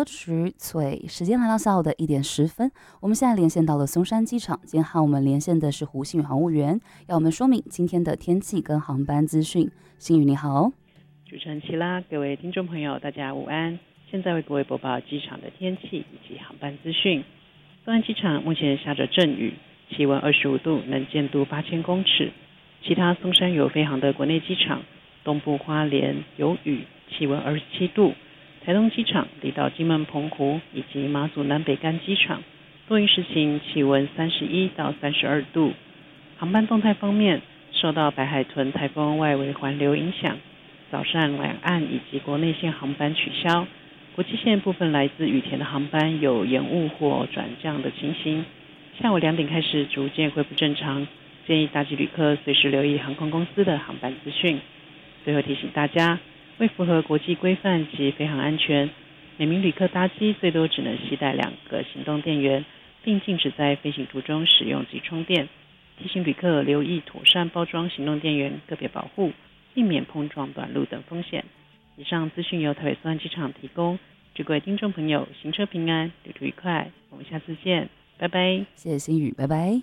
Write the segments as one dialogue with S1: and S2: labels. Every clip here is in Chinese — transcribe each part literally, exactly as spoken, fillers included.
S1: 歌曲《翠》。时间来到下午的一点十分，我们现在连线到了松山机场，今天和我们连线的是胡星宇航务员，要我们说明今天的天气跟航班资讯。星宇你好。
S2: 主持人齐拉，各位听众朋友大家午安，现在为各位播报机场的天气以及航班资讯。松山机场目前下着阵雨，气温二十五度，能见度八千公尺。其他松山有飞航的国内机场，东部花莲有雨，气温二十七度。台东机场、离岛金门澎湖以及马祖南北干机场，多云时晴，气温三十一到三十二度。航班动态方面，受到白海豚台风外围环流影响，早上两岸以及国内线航班取消，国际线部分来自羽田的航班有延误或转降的情形。下午两点开始逐渐恢复正常，建议搭机旅客随时留意航空公司的航班资讯。最后提醒大家，为符合国际规范及飞航安全，每名旅客搭机最多只能携带两个行动电源，并禁止在飞行途中使用及充电。提醒旅客留意妥善包装行动电源，个别保护，避免碰撞短路等风险。以上资讯由台北松山机场提供，祝各位听众朋友行车平安，旅途愉快，我们下次见，拜拜。
S1: 谢谢星宇，拜拜。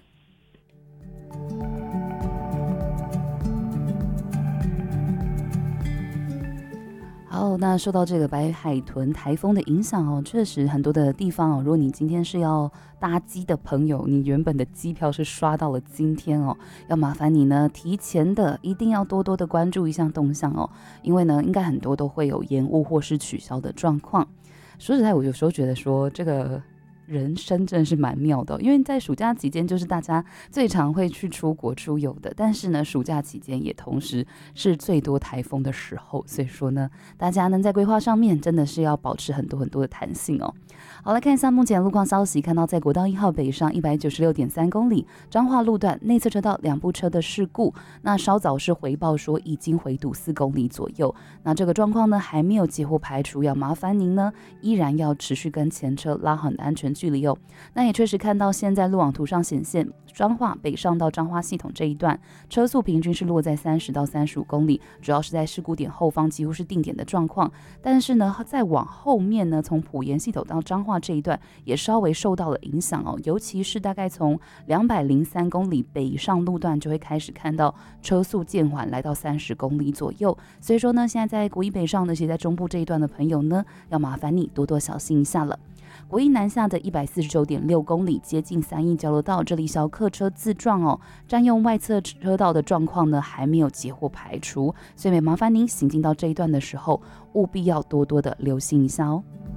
S1: 好，那受到这个白海豚台风的影响哦，确实很多的地方哦，如果你今天是要搭机的朋友，你原本的机票是刷到了今天哦，要麻烦你呢提前的一定要多多的关注一下动向哦，因为呢应该很多都会有延误或是取消的状况。说实在，我有时候觉得说这个人生真的是蛮妙的，因为在暑假期间就是大家最常会去出国出游的，但是呢暑假期间也同时是最多台风的时候，所以说呢大家呢在规划上面真的是要保持很多很多的弹性哦。好，来看一下目前路况消息，看到在国道一号北上一百九十六点三公里彰化路段内侧车道两部车的事故，那稍早是回报说已经回堵四公里左右，那这个状况呢还没有几乎排除，要麻烦您呢依然要持续跟前车拉好安全距离哦。那也确实看到现在路网图上显现，彰化北上到彰化系统这一段车速平均是落在三十到三十五公里，主要是在事故点后方几乎是定点的状况，但是呢再往后面呢，从埔盐系统到彰化这一段也稍微受到了影响哦，尤其是大概从两百零三公里北上路段就会开始看到车速渐缓，来到三十公里左右，所以说呢现在在国一北上的其实在中部这一段的朋友呢，要麻烦你多多小心一下了。国一南下的一百四十九点六公里，接近三义交流道，这里小客车自撞哦，占用外侧车道的状况呢还没有截获排除，所以麻烦您行进到这一段的时候，务必要多多的留心一下哦。